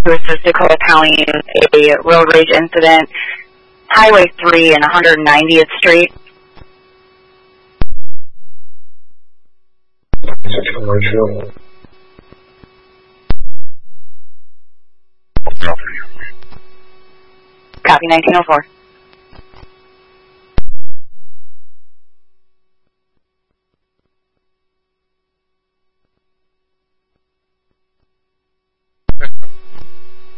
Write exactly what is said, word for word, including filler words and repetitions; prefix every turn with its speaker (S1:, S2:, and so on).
S1: to assist Dakota County in a road rage incident, Highway three and one hundred ninetieth Street. Copy, nineteen oh four.